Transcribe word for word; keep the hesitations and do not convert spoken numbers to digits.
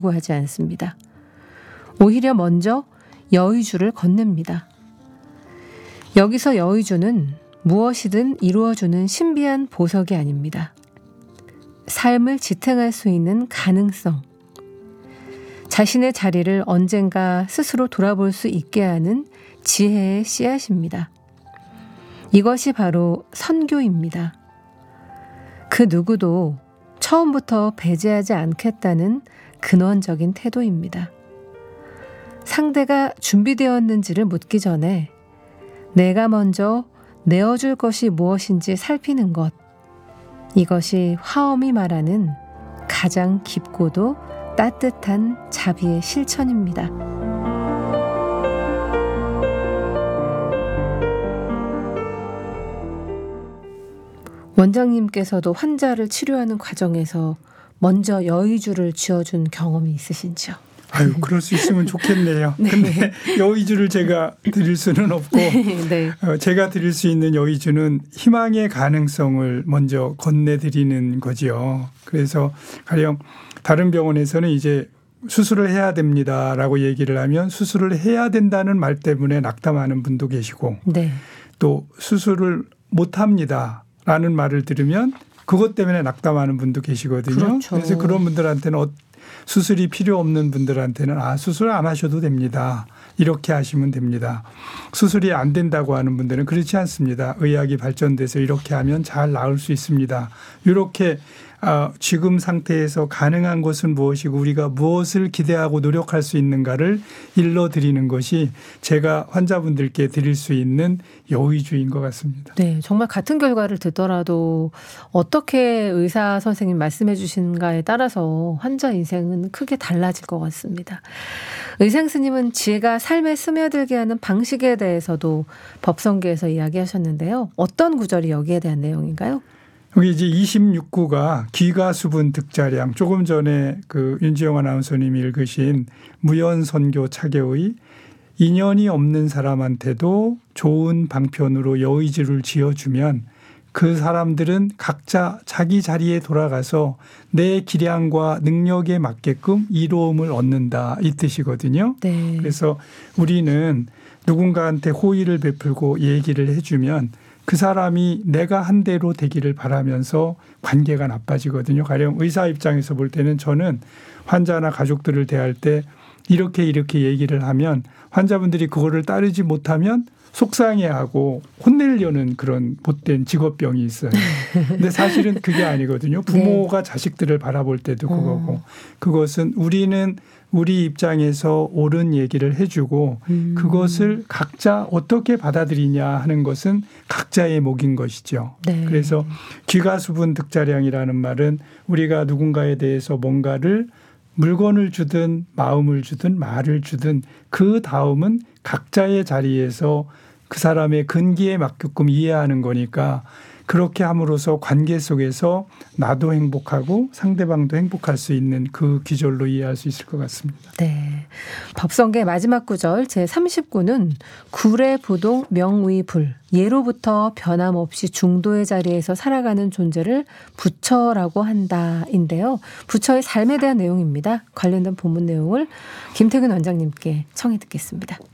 하지 않습니다. 오히려 먼저 여의주를 건넵니다. 여기서 여의주는 무엇이든 이루어주는 신비한 보석이 아닙니다. 삶을 지탱할 수 있는 가능성, 자신의 자리를 언젠가 스스로 돌아볼 수 있게 하는 지혜의 씨앗입니다. 이것이 바로 선교입니다. 그 누구도 처음부터 배제하지 않겠다는 근원적인 태도입니다. 상대가 준비되었는지를 묻기 전에 내가 먼저 내어줄 것이 무엇인지 살피는 것, 이것이 화엄이 말하는 가장 깊고도 따뜻한 자비의 실천입니다. 원장님께서도 환자를 치료하는 과정에서 먼저 여의주를 쥐어준 경험이 있으신지요? 아유, 그럴 수 있으면 좋겠네요. 네. 근데 여의주를 제가 드릴 수는 없고 네. 어, 제가 드릴 수 있는 여의주는 희망의 가능성을 먼저 건네드리는 거지요. 그래서 가령 다른 병원에서는 이제 수술을 해야 됩니다라고 얘기를 하면 수술을 해야 된다는 말 때문에 낙담하는 분도 계시고 네. 또 수술을 못합니다라는 말을 들으면 그것 때문에 낙담하는 분도 계시거든요. 그렇죠. 그래서 그런 분들한테는 어, 수술이 필요 없는 분들한테는 아, 수술 안 하셔도 됩니다. 이렇게 하시면 됩니다. 수술이 안 된다고 하는 분들은 그렇지 않습니다. 의학이 발전돼서 이렇게 하면 잘 나을 수 있습니다. 이렇게 아, 지금 상태에서 가능한 것은 무엇이고 우리가 무엇을 기대하고 노력할 수 있는가를 일러드리는 것이 제가 환자분들께 드릴 수 있는 여의주인 것 같습니다. 네, 정말 같은 결과를 듣더라도 어떻게 의사 선생님 말씀해 주신가에 따라서 환자 인생은 크게 달라질 것 같습니다. 의상 스님은 지혜가 삶에 스며들게 하는 방식에 대해서도 법성계에서 이야기하셨는데요. 어떤 구절이 여기에 대한 내용인가요? 여기 이제 이십육 구가 기가수분 득자량, 조금 전에 그 윤지영 아나운서님이 읽으신 무연선교 차계의 인연이 없는 사람한테도 좋은 방편으로 여의주를 지어주면 그 사람들은 각자 자기 자리에 돌아가서 내 기량과 능력에 맞게끔 이로움을 얻는다, 이 뜻이거든요. 네. 그래서 우리는 누군가한테 호의를 베풀고 얘기를 해주면 그 사람이 내가 한 대로 되기를 바라면서 관계가 나빠지거든요. 가령 의사 입장에서 볼 때는 저는 환자나 가족들을 대할 때 이렇게 이렇게 얘기를 하면 환자분들이 그거를 따르지 못하면 속상해하고 혼내려는 그런 못된 직업병이 있어요. 근데 사실은 그게 아니거든요. 부모가 네. 자식들을 바라볼 때도 그거고 어. 그것은 우리는 우리 입장에서 옳은 얘기를 해주고 음. 그것을 각자 어떻게 받아들이냐 하는 것은 각자의 몫인 것이죠. 네. 그래서 기가수분 득자량이라는 말은 우리가 누군가에 대해서 뭔가를 물건을 주든 마음을 주든 말을 주든 그 다음은 각자의 자리에서 그 사람의 근기에 맞게끔 이해하는 거니까 그렇게 함으로써 관계 속에서 나도 행복하고 상대방도 행복할 수 있는 그 기절로 이해할 수 있을 것 같습니다. 네, 법성계 마지막 구절 제삼십 구는 구례부동 명의불, 예로부터 변함없이 중도의 자리에서 살아가는 존재를 부처라고 한다인데요. 부처의 삶에 대한 내용입니다. 관련된 본문 내용을 김태균 원장님께 청해 듣겠습니다.